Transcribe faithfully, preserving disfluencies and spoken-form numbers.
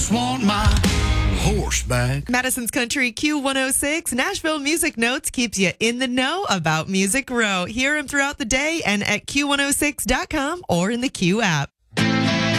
just want my horse back. Madison's Country Q one oh six, Nashville Music Notes keeps you in the know about Music Row. Hear him throughout the day and at Q one oh six dot com or in the Q app.